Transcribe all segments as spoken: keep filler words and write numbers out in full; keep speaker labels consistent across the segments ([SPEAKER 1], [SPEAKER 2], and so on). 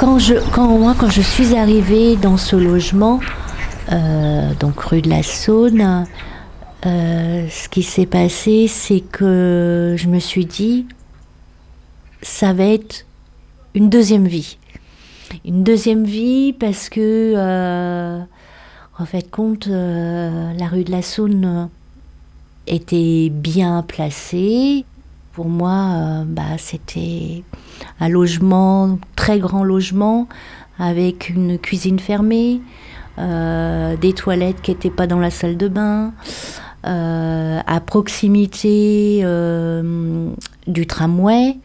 [SPEAKER 1] quand je, quand, moi, quand je suis arrivée dans ce logement, euh, donc rue de la Saône, euh, ce qui s'est passé, c'est que je me suis dit, ça va être une deuxième vie. Une deuxième vie parce que, euh, en fait, compte, euh, la rue de la Saône était bien placée. Pour moi, euh, bah, c'était un logement, très grand logement, avec une cuisine fermée, euh, des toilettes qui n'étaient pas dans la salle de bain, euh, à proximité euh, du tramway,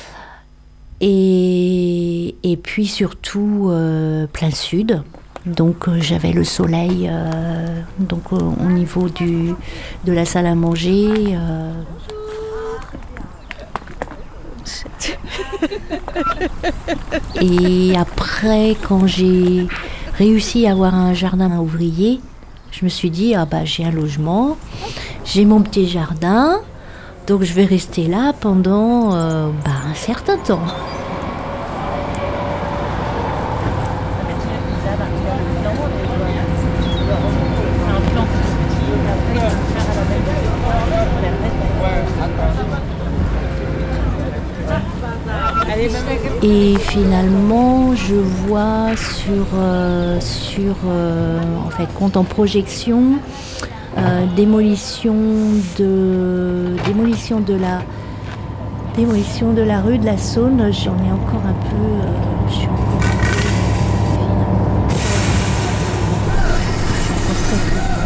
[SPEAKER 1] et, et puis surtout euh, plein sud. Donc euh, j'avais le soleil euh, donc, au, au niveau du, de la salle à manger. Euh, Et après, quand j'ai réussi à avoir un jardin ouvrier, je me suis dit, ah bah j'ai un logement, j'ai mon petit jardin, donc je vais rester là pendant euh, bah, un certain temps. Et finalement, je vois sur, euh, sur euh, en fait, compte en projection, euh, démolition de, démolition de la, démolition de la rue de la Saône. J'en ai encore un peu, euh, je suis encore un peu, finalement, très, très loin.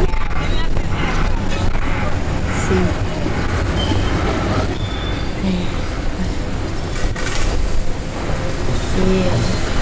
[SPEAKER 1] C'est